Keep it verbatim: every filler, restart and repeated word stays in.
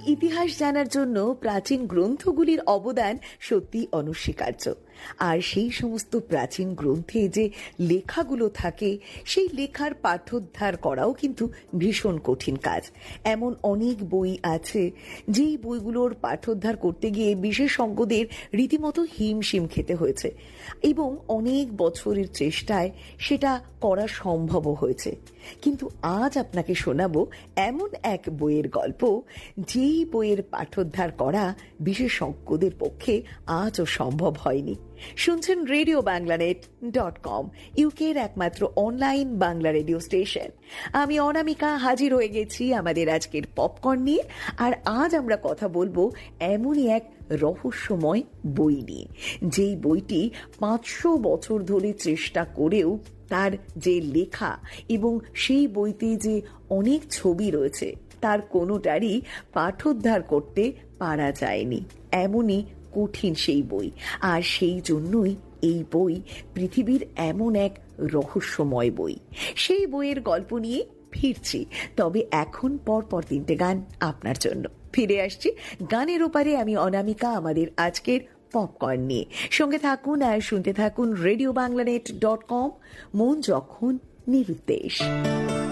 ইতিহাস জানার জন্য প্রাচীন গ্রন্থগুলির অবদান সত্যি অনস্বীকার্য। আর সেই সমস্ত প্রাচীন গ্রন্থে যে লেখাগুলো থাকে সেই লেখার পাঠোদ্ধার করাও কিন্তু ভীষণ কঠিন কাজ। এমন অনেক বই আছে যেই বইগুলোর পাঠোদ্ধার করতে গিয়ে বিশেষজ্ঞদের রীতিমতো হিমশিম খেতে হয়েছে এবং অনেক বছরের চেষ্টায় সেটা করা সম্ভবও হয়েছে। কিন্তু আজ আপনাকে শোনাবো এমন এক বইয়ের গল্প যেই বইয়ের পাঠোদ্ধার করা বিশেষজ্ঞদের পক্ষে আজও সম্ভব হয়নি। শুনছেন রেডিও বাংলানেট ডট কম, ইউকের একমাত্র অনলাইন বাংলা রেডিও স্টেশন। আমি অনামিকা হাজির হয়ে গেছি আমাদের আজকের পপকর্ন নিয়ে। আর আজ আমরা কথা বলবো এমনই এক রহস্যময় বই নিয়ে, যেই বইটি পাঁচশো বছর ধরে চেষ্টা করেও তার যে লেখা এবং সেই বইতে যে অনেক ছবি রয়েছে তার কোনোটারই পাঠোদ্ধার করতে পারা যায়নি। এমনই কঠিন সেই বই। আর সেই জন্যই এই বই পৃথিবীর এমন এক রহস্যময় বই। সেই বইয়ের গল্প নিয়ে ফিরছি, তবে এখন পর পর তিনটে গান আপনার জন্য। ফিরে আসছি গানের ওপারে, আমি অনামিকা আমাদের আজকের পপকর্ন নিয়ে। সঙ্গে থাকুন আর শুনতে থাকুন রেডিও বাংলানেট ডট কম, মন যখন নিরুদ্দেশ।